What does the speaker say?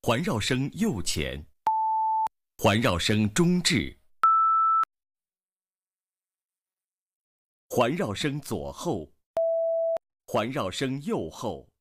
环绕声右前，环绕声中置，环绕声左后，环绕声右后。